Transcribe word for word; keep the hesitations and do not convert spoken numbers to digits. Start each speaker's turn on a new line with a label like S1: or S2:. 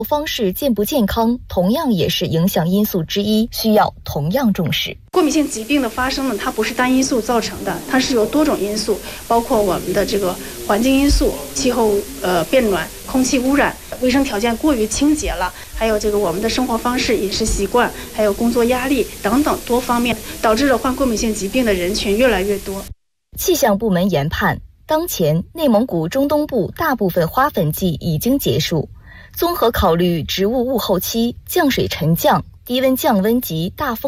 S1: 方式健不健康同样也是影响因素之一，需要同样重视。
S2: 过敏性疾病的发生呢，它不是单因素造成的，它是由多种因素，包括我们的这个环境因素、气候呃变暖、空气污染、卫生条件过于清洁了，还有这个我们的生活方式、饮食习惯，还有工作压力等等多方面，导致了患过敏性疾病的人群越来越多。
S1: 气象部门研判，当前内蒙古中东部大部分花粉季已经结束。综合考虑植物物候期、降水沉降、低温降温及大风